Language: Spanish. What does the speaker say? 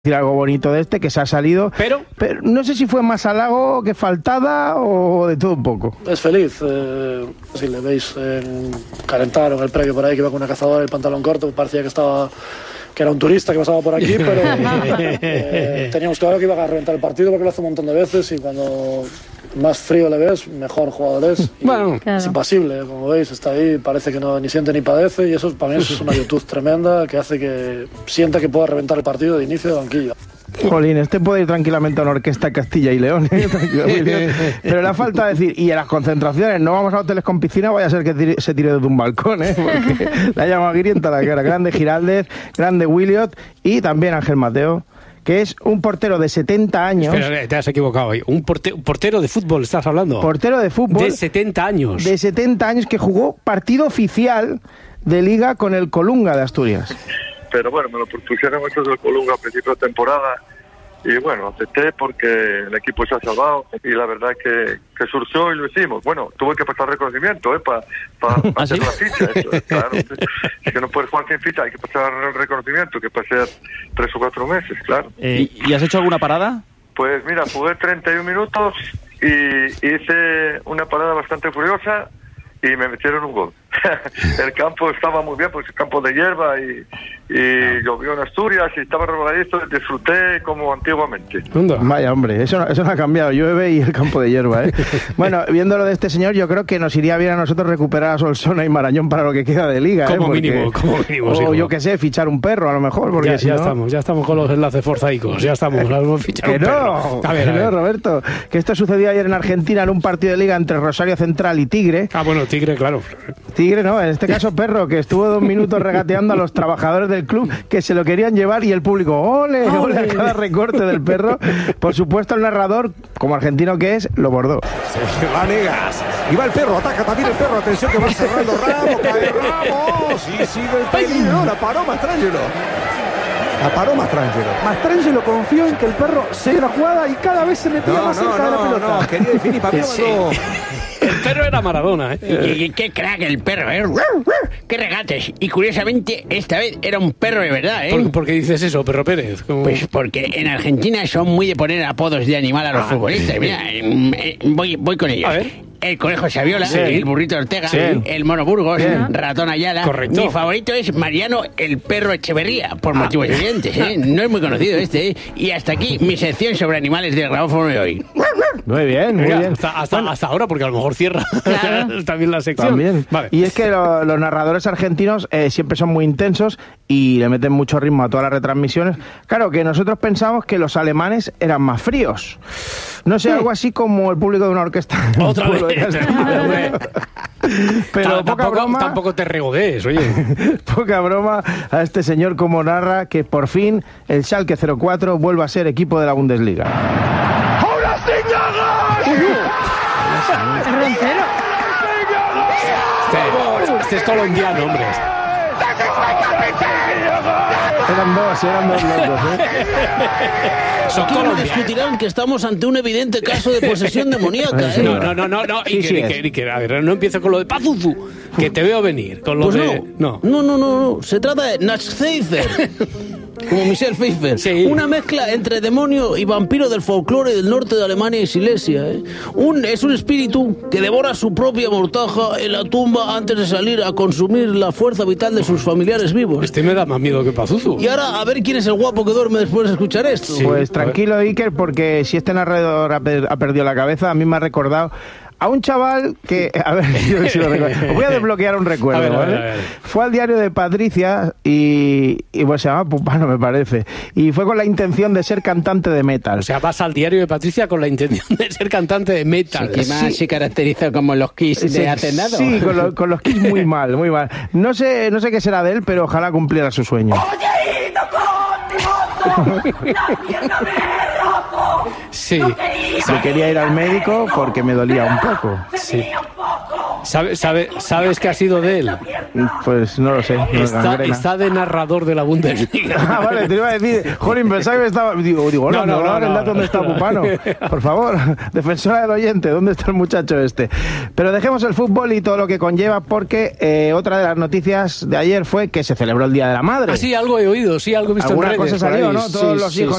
decir algo bonito de que se ha salido, pero no sé si fue más halago que faltada o de todo un poco. Es feliz, si le veis calentaron el previo por ahí, que iba con una cazadora y el pantalón corto, parecía que era un turista que pasaba por aquí, pero teníamos claro que iba a reventar el partido porque lo hace un montón de veces y cuando más frío le ves, mejor jugador es. Bueno, claro. Es impasible, como veis, está ahí, parece que no ni siente ni padece y eso para mí es una virtud tremenda que hace que sienta que pueda reventar el partido de inicio de banquillo. Jolín, puede ir tranquilamente a una orquesta Castilla y León, pero le falta decir, y en las concentraciones no vamos a hoteles con piscina, vaya a ser que se tire desde un balcón, porque la llama Guirienta la cara. Grande Giraldez, grande Williot y también Ángel Mateo, que es un portero de 70 años. Espera, te has equivocado hoy. Un portero de fútbol, ¿estás hablando? Portero de fútbol. De 70 años. De 70 años que jugó partido oficial de Liga con el Colunga de Asturias. Pero bueno, me lo propusieron muchos del Colunga a principio de temporada y bueno, acepté porque el equipo se ha salvado y la verdad que surgió y lo hicimos. Bueno, tuve que pasar reconocimiento para hacer la ficha. Eso, claro, es que no puedes jugar sin ficha, hay que pasar el reconocimiento, que pasé 3 o 4 meses, claro. ¿Y has hecho alguna parada? Pues mira, jugué 31 minutos y hice una parada bastante furiosa y me metieron un gol. El campo estaba muy bien, pues el campo de hierba y llovió en Asturias y estaba revoladito, disfruté como antiguamente. Vaya hombre, eso no ha cambiado, llueve y el campo de hierba, Bueno, viendo lo de este señor, yo creo que nos iría bien a nosotros recuperar a Solsona y Marañón para lo que queda de Liga, como mínimo. O yo qué sé, fichar un perro a lo mejor, porque ya estamos con los enlaces forzaicos, ya estamos, fichar un perro. A ver. Roberto, que esto sucedió ayer en Argentina en un partido de Liga entre Rosario Central y Tigre. Ah, bueno, Tigre, claro. Tigre no, en este caso Perro, que estuvo 2 minutos regateando a los trabajadores del club que se lo querían llevar y el público, ¡ole! A cada recorte del Perro. Por supuesto el narrador, como argentino que es, lo bordó. Sergio Vanegas, y va el Perro, ataca también el Perro, atención que va cerrando Ramos, cae Ramos, y sigue el peligro, la paró Mastrangelo. Mastrangelo confió en que el Perro se la jugada y cada vez se metía más cerca de la pelota. No, quería definir para sí. El Perro era Maradona, Qué crack el Perro, Qué regates. Y curiosamente, esta vez era un perro de verdad, ¿Por qué dices eso, Perro Pérez? Pues porque en Argentina son muy de poner apodos de animal a los futbolistas. Mira, voy con ellos. A ver. El Conejo Saviola, el Burrito Ortega, el Mono Burgos, Ratón Ayala. Correcto. Mi favorito es Mariano el Perro Echeverría, por motivos evidentes, No es muy conocido Y hasta aquí mi sección sobre animales del grabófono de hoy. Muy bien. Hasta ahora, porque a lo mejor cierra también la sección. También. Vale. Y es que los narradores argentinos siempre son muy intensos y le meten mucho ritmo a todas las retransmisiones. Claro, que nosotros pensamos que los alemanes eran más fríos. No sé, algo así como el público de una orquesta. Otra vez. Pero tampoco te regodees, oye. Poca broma a este señor como narra que por fin el Schalke 04 vuelve a ser equipo de la Bundesliga. Este es colombiano, hombre. Eran dos locos, Son colombianos. Discutirán que estamos ante un evidente caso de posesión demoníaca, No. Iker, a ver, no empiezo con lo de Pazuzu, que te veo venir. Con lo pues de... No. Se trata de Nachtpfeifer. Como Michel Pfeiffer. Sí. Una mezcla entre demonio y vampiro del folclore del norte de Alemania y Silesia. Es un espíritu que devora su propia mortaja en la tumba antes de salir a consumir la fuerza vital de sus familiares vivos. Este me da más miedo que Pazuzu. Y ahora, a ver quién es el guapo que duerme después de escuchar esto. Sí. Pues tranquilo, Iker, porque si este narrador ha perdido la cabeza, a mí me ha recordado a un chaval que, a ver, yo si lo recuerdo. Os voy a desbloquear un recuerdo, ¿vale? A ver. Fue al diario de Patricia y pues se llama Pupano, me parece. Y fue con la intención de ser cantante de metal. O sea, vas al diario de Patricia con la intención de ser cantante de metal. ¿Qué más se caracteriza como los Kiss de Hacendado? Sí, con los Kiss muy mal. No sé qué será de él, pero ojalá cumpliera su sueño. Sí. Me quería ir al médico porque me dolía un poco. Sí. ¿Sabes qué ha sido de él? Pues no lo sé. Está de narrador de la Bundesliga. Vale, te iba a decir, jolín, pensaba que estaba... Digo, no, el dato dónde está Pupano. Por favor, defensora del oyente, ¿dónde está el muchacho este? Pero dejemos el fútbol y todo lo que conlleva, porque otra de las noticias de ayer fue que se celebró el Día de la Madre. Sí, algo he oído, algo he visto en redes. Alguna cosa salió, ¿no? Todos los hijos